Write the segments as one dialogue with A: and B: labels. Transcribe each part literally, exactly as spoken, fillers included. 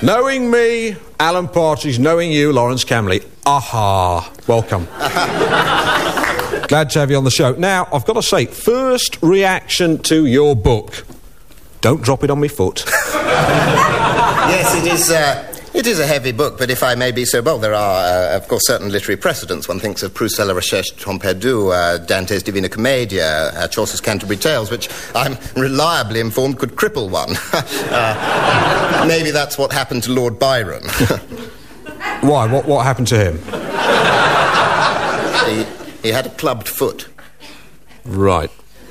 A: Knowing me, Alan Partridge, knowing you, Lawrence Camley. Aha. Welcome. Glad to have you on the show. Now, I've got to say, first reaction to your book. Don't drop it on me foot.
B: Yes, it is... Uh... It is a heavy book, but if I may be so bold, there are, uh, of course, certain literary precedents. One thinks of Proust's La Recherche de Temps Perdu, uh, Dante's Divina Commedia, uh, Chaucer's Canterbury Tales, which I'm reliably informed could cripple one. uh, maybe that's what happened to Lord Byron.
A: Why? What, what happened to him?
B: he, he had a clubbed foot.
A: Right.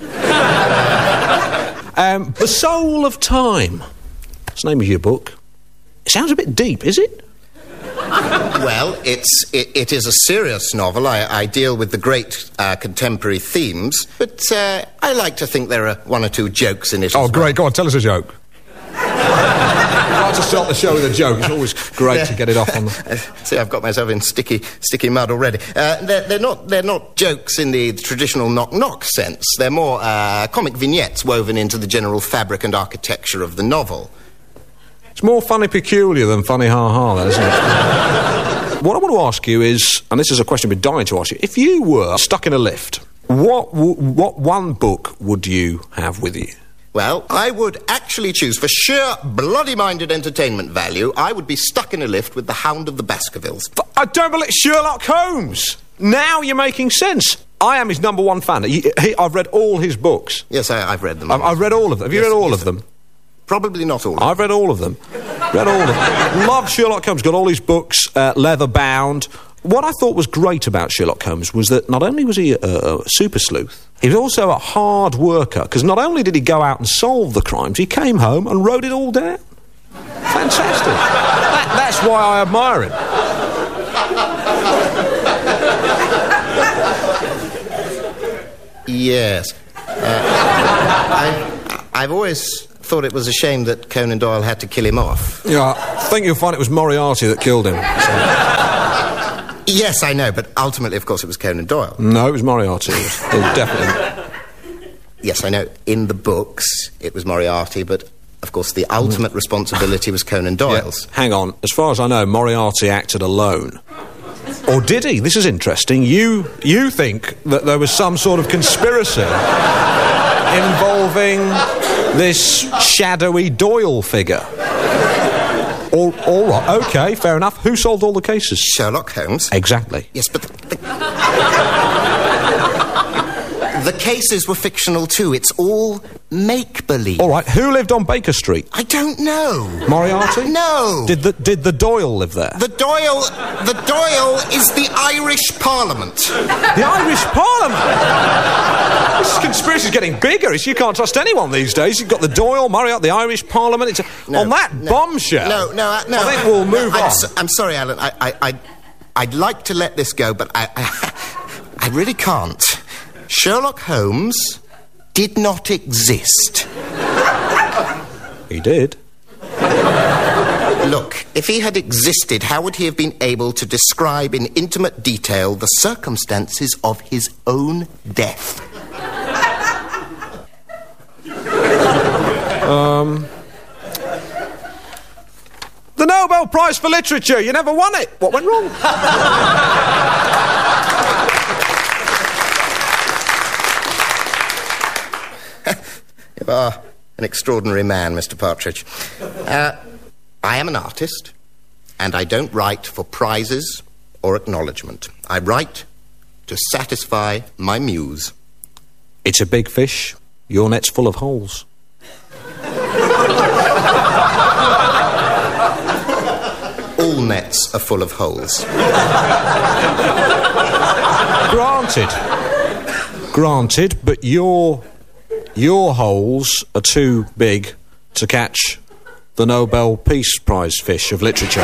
A: um, The Soul of Time. That's the name of your book. It sounds a bit deep, is it?
B: Well, it's it, it is a serious novel. I, I deal with the great uh, contemporary themes, but uh, I like to think there are one or two jokes in it.
A: Oh,
B: as
A: great.
B: well.
A: Go on, tell us a joke. I like to start the show with a joke. It's always great yeah. to get it off on the...
B: See, I've got myself in sticky sticky mud already. Uh, they're, they're, not, they're not jokes in the traditional knock-knock sense. They're more uh, comic vignettes woven into the general fabric and architecture of the novel.
A: It's more funny peculiar than funny ha-ha, that, isn't it? What I want to ask you is, and this is a question I've been dying to ask you, if you were stuck in a lift, what w- what one book would you have with you?
B: Well, I would actually choose, for sheer bloody-minded entertainment value, I would be stuck in a lift with The Hound of the Baskervilles.
A: But I don't believe Sherlock Holmes! Now you're making sense. I am his number one fan. He, he, I've read all his books.
B: Yes, I, I've read them.
A: I've, I've read all of them. Have you
B: yes,
A: read all
B: yes,
A: of them?
B: Probably not all of them.
A: I've read all of them. Read all of them. Love Sherlock Holmes. Got all his books, uh, leather bound. What I thought was great about Sherlock Holmes was that not only was he a, a super sleuth, he was also a hard worker, because not only did he go out and solve the crimes, he came home and wrote it all down. Fantastic. That, that's why I admire him.
B: Yes. Uh, I've, I've always thought it was a shame that Conan Doyle had to kill him off.
A: Yeah, I think you'll find it was Moriarty that killed him. So.
B: Yes, I know, but ultimately, of course, it was Conan Doyle.
A: No, it was Moriarty. It was, it was definitely...
B: Yes, I know, in the books, it was Moriarty, but, of course, the ultimate mm. responsibility was Conan Doyle's.
A: Yeah, hang on. As far as I know, Moriarty acted alone. Or did he? This is interesting. You you think that there was some sort of conspiracy involving this shadowy Doyle figure? All, all right, OK, fair enough. Who solved all the cases?
B: Sherlock Holmes.
A: Exactly.
B: Yes, but... The, the, the cases were fictional too. It's all make-believe.
A: All right, who lived on Baker Street?
B: I don't know.
A: Moriarty?
B: No.
A: Did the did the Doyle live there?
B: The Doyle... The Doyle is the Irish Parliament.
A: The Irish Parliament? This conspiracy's getting bigger. It's, you can't trust anyone these days. You've got the Doyle, Moriarty, the Irish Parliament. It's a, no, on that
B: no,
A: bombshell.
B: No, no, uh, no.
A: I think we'll move
B: no, I'm
A: on.
B: So, I'm sorry, Alan. I, I, I, I'd like to let this go, but I, I, I really can't. Sherlock Holmes did not exist.
A: He did.
B: Look, if he had existed, how would he have been able to describe in intimate detail the circumstances of his own death?
A: um... The Nobel Prize for Literature! You never won it! What went wrong?
B: You are an extraordinary man, Mister Partridge. Uh, I am an artist, and I don't write for prizes or acknowledgement. I write to satisfy my muse.
A: It's a big fish. Your net's full of holes.
B: All nets are full of holes.
A: Granted. Granted, but your... Your holes are too big to catch the Nobel Peace Prize fish of literature.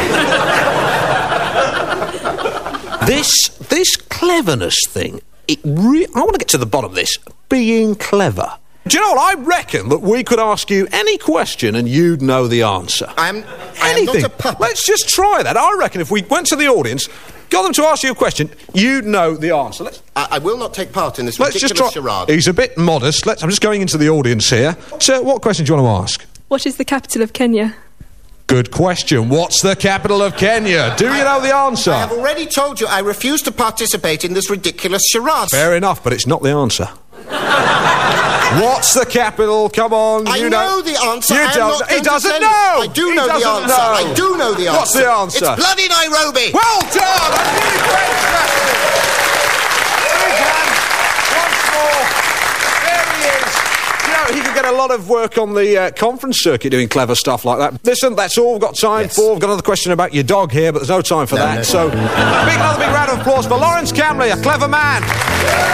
A: this this cleverness thing, it re- I want to get to the bottom of this. Being clever. Do you know what? I reckon that we could ask you any question and you'd know the answer.
B: I'm, I am not a puppet.
A: Let's just try that. I reckon if we went to the audience, got them to ask you a question, you'd know the answer. Let's,
B: I, I will not take part in this
A: let's
B: ridiculous
A: just try.
B: charade.
A: He's a bit modest. Let's, I'm just going into the audience here. So, what question do you want to ask?
C: What is the capital of Kenya?
A: Good question. What's the capital of Kenya? Do you know the answer?
B: I have already told you I refuse to participate in this ridiculous charade.
A: Fair enough, but it's not the answer. What's the capital? Come on,
B: I
A: you
B: know,
A: know
B: the answer.
A: You
B: I'm
A: don't.
B: not
A: He
B: going to
A: doesn't
B: tell
A: know.
B: you. I do
A: He
B: know the
A: doesn't
B: answer.
A: know.
B: I do know the answer.
A: What's the answer?
B: It's bloody Nairobi.
A: Well done. I really great question. Big hand. Once more. There he is. You know, he could get a lot of work on the uh, conference circuit doing clever stuff like that. Listen, that's all we've got time
B: Yes.
A: for. We've got another question about your dog here, but there's no time for
B: No,
A: that.
B: no.
A: So, big, another big round of applause for Lawrence Camley, a clever man.